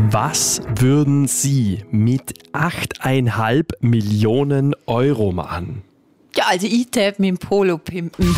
Was würden Sie mit 8,5 Millionen Euro machen? Ja, also ich tät mit dem Polo pimpen.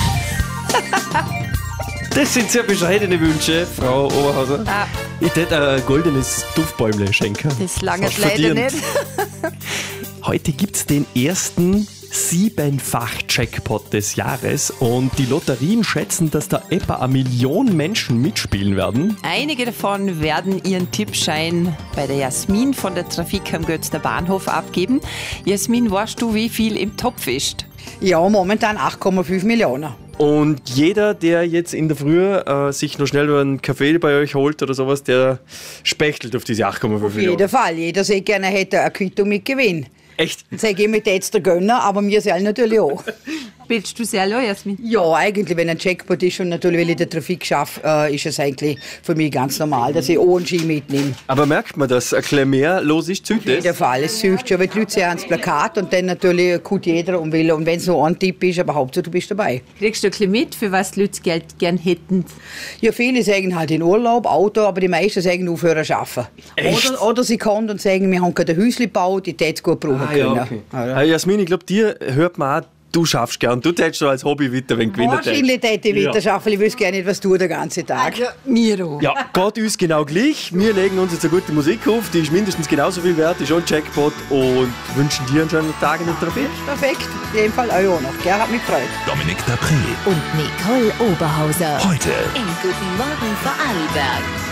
Das sind sehr bescheidene Wünsche, Frau Oberhauser. Ah. Ich tät ein goldenes Duftbäumle schenken. Das lange Fast leider verdient. nicht. Heute gibt's den ersten 7-fach-Jackpot des Jahres und die Lotterien schätzen, dass da etwa 1 Million Menschen mitspielen werden. Einige davon werden ihren Tippschein bei der Jasmin von der Trafik am Götzner Bahnhof abgeben. Jasmin, weißt du, wie viel im Topf ist? Ja, momentan 8,5 Millionen. Und jeder, der jetzt in der Früh sich noch schnell einen Kaffee bei euch holt oder sowas, der spechtelt auf diese 8,5 Millionen. Auf jeden Fall. Jeder sehr gerne hätte eine Quittung mit Gewinn. Echt? Dann sage ich mir jetzt der Gönner, aber wir sollen natürlich auch. Willst du sehr Jasmin? Ja, eigentlich, wenn ein Jackpot ist und natürlich, weil ich der Trafik schaffe, ist es eigentlich für mich ganz normal, dass ich auch einen Ski mitnehme. Aber merkt man, dass ein bisschen mehr los ist, zieht Auf jeden das? Fall, es sucht schon, weil die Leute sehen ans Plakat und dann natürlich guckt jeder und will. Und wenn es nur ein Tipp ist, aber Hauptsache du bist dabei. Kriegst du ein bisschen mit, für was die Leute das Geld gern hätten? Ja, viele sagen halt in Urlaub, Auto, aber die meisten sagen aufhören zu arbeiten. Echt? Oder sie kommen und sagen, wir haben gerade ein Häuschen gebaut, ich hätte es gut brauchen können. Jasmin, ich glaube, dir hört man auch, du schaffst gern. Du tätst so als Hobby weiter, wenn du gewinnen Wahrscheinlich hätte ich weiter schaffen, ich wüsste gar nicht, was du den ganzen Tag. Mir auch. Ja, geht uns genau gleich. Wir legen uns jetzt eine gute Musik auf, die ist mindestens genauso viel wert, ist schon ein Jackpot und wünschen dir einen schönen Tag in der Trafik. Perfekt, in dem Fall auch noch. Gell, hat mich gefreut. Dominique Dapré. Und Nicole Oberhauser. Heute Im Guten Morgen Vorarlberg.